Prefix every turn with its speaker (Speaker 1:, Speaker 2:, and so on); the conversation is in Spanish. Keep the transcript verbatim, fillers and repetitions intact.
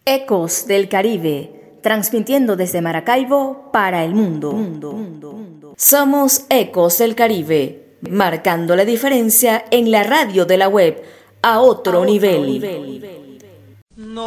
Speaker 1: Ecos del Caribe, transmitiendo desde Maracaibo para el mundo. Somos Ecos del Caribe, marcando la diferencia en la radio de la web a otro nivel.